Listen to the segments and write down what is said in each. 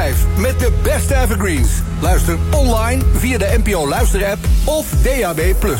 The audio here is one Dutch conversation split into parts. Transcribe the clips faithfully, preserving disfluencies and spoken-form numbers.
vijf met de beste evergreens. Luister online via de N P O Luisterapp of D A B plus.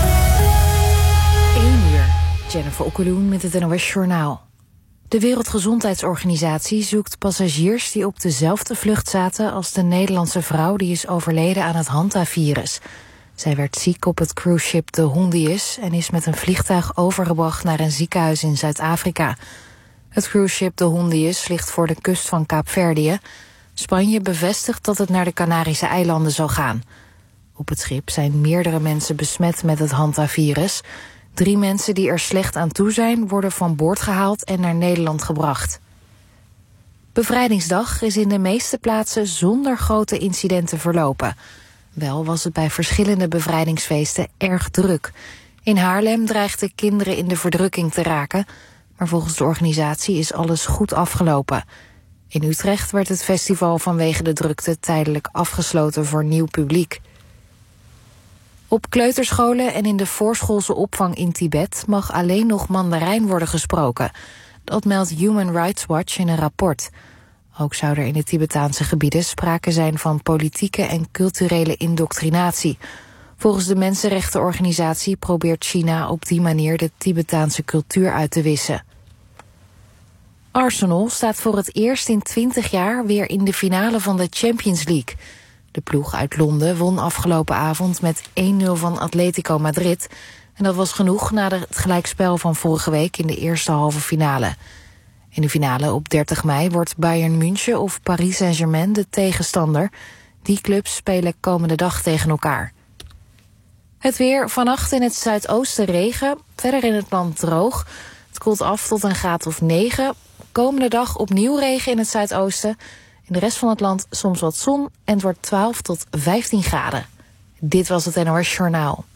één uur. Jennifer Okkeloen met het N O S Journaal. De Wereldgezondheidsorganisatie zoekt passagiers die op dezelfde vlucht zaten als de Nederlandse vrouw die is overleden aan het Hanta-virus. Zij werd ziek op het cruiseschip de Hondius en is met een vliegtuig overgebracht naar een ziekenhuis in Zuid-Afrika. Het cruiseschip de Hondius ligt voor de kust van Kaapverdië. Spanje bevestigt dat het naar de Canarische eilanden zal gaan. Op het schip zijn meerdere mensen besmet met het Hanta-virus. Drie mensen die er slecht aan toe zijn, worden van boord gehaald en naar Nederland gebracht. Bevrijdingsdag is in de meeste plaatsen zonder grote incidenten verlopen. Wel was het bij verschillende bevrijdingsfeesten erg druk. In Haarlem dreigden kinderen in de verdrukking te raken, maar volgens de organisatie is alles goed afgelopen. In Utrecht werd het festival vanwege de drukte tijdelijk afgesloten voor nieuw publiek. Op kleuterscholen en in de voorschoolse opvang in Tibet mag alleen nog Mandarijn worden gesproken. Dat meldt Human Rights Watch in een rapport. Ook zou er in de Tibetaanse gebieden sprake zijn van politieke en culturele indoctrinatie. Volgens de mensenrechtenorganisatie probeert China op die manier de Tibetaanse cultuur uit te wissen. Arsenal staat voor het eerst in twintig jaar weer in de finale van de Champions League. De ploeg uit Londen won afgelopen avond met één nul van Atletico Madrid. En dat was genoeg na het gelijkspel van vorige week in de eerste halve finale. In de finale op dertig mei wordt Bayern München of Paris Saint-Germain de tegenstander. Die clubs spelen komende dag tegen elkaar. Het weer, vannacht in het zuidoosten regen, verder in het land droog. Het koelt af tot een graad of negen. Komende dag opnieuw regen in het zuidoosten. In de rest van het land soms wat zon en het wordt twaalf tot vijftien graden. Dit was het N O S Journaal.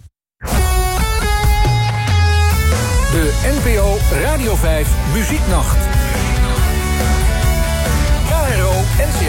De N P O Radio vijf Muzieknacht. K R O N C